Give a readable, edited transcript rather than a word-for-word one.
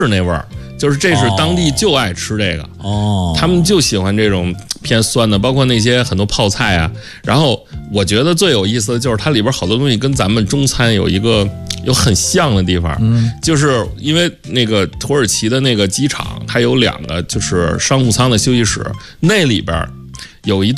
那味儿，就是这是当地就爱吃这个哦， 他们就喜欢这种偏酸的，包括那些很多泡菜啊。然后我觉得最有意思的就是它里边好多东西跟咱们中餐有很像的地方，就是因为那个土耳其的那个机场，它有2个就是商务舱的休息室，那里边有一